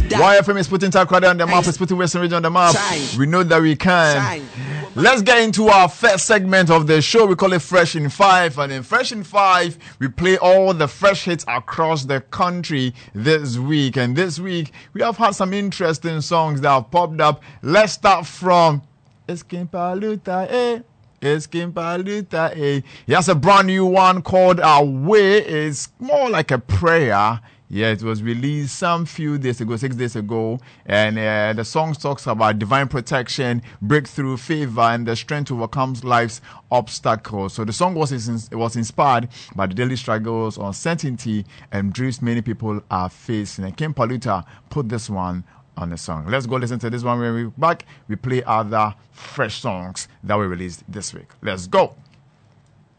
YFM is putting Takrady on the map, is putting Western Region on the map. We know that we can. Let's get into our first segment of the show. We call it Fresh in 5. And in Fresh in 5, we play all the fresh hits across the country this week. And this week, we have had some interesting songs that have popped up. Let's start from Eskimpaluta, eh? Eskimpaluta, eh? He has a brand new one called Away. It's more like a prayer. Yeah, it was released some few days ago, 6 days ago. And the song talks about divine protection, breakthrough, favor, and the strength to overcome life's obstacles. So the song was inspired by the daily struggles, uncertainty, and dreams many people are facing. And Kim Paluta put this one on the song. Let's go listen to this one. When we're back, we play other fresh songs that we released this week. Let's go.